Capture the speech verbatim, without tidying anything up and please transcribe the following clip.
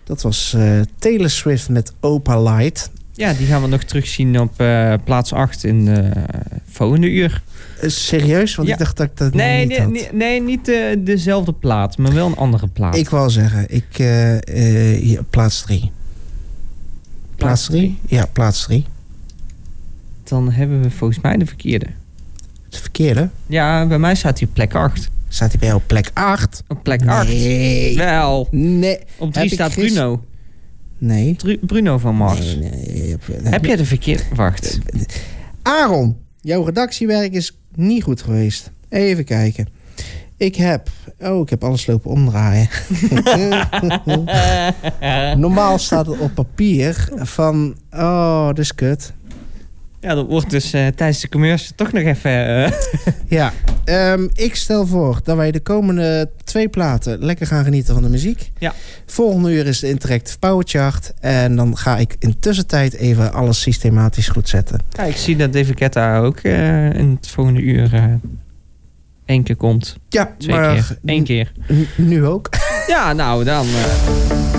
Dat was uh, Taylor Swift met Opal Light. Ja, die gaan we nog terugzien op uh, plaats acht in de volgende uur. Uh, serieus? Want ja. ik dacht dat ik dat nee, niet nee, had. Nee, nee, niet uh, dezelfde plaat, maar wel een andere plaat. Ik wou zeggen, ik, uh, uh, hier, plaats drie. Plaats drie? Ja, plaats drie. Dan hebben we volgens mij de verkeerde. De verkeerde? Ja, bij mij staat hij op plek acht. Staat hij bij jou op plek acht? Op plek acht? Nee. Wel. Nee. Op drie staat gis... Bruno. Nee. Dru- Bruno van Mars. Nee, nee. Heb, heb, heb jij de verkeerde... Wacht. Aaron, jouw redactiewerk is niet goed geweest. Even kijken. Ik heb... Oh, ik heb alles lopen omdraaien. Normaal staat het op papier van... Oh, dat is kut. Ja, dat wordt dus uh, tijdens de commercial toch nog even... Uh... ja, um, ik stel voor dat wij de komende twee platen lekker gaan genieten van de muziek. Ja. Volgende uur is de Interactive Power Chart. En dan ga ik in tussentijd even alles systematisch goed zetten. Ja, ik zie dat David Guetta ook uh, in het volgende uur uh, één keer komt. Ja, Twee maar... keer. Eén keer. N- nu ook. Ja, nou dan... Uh...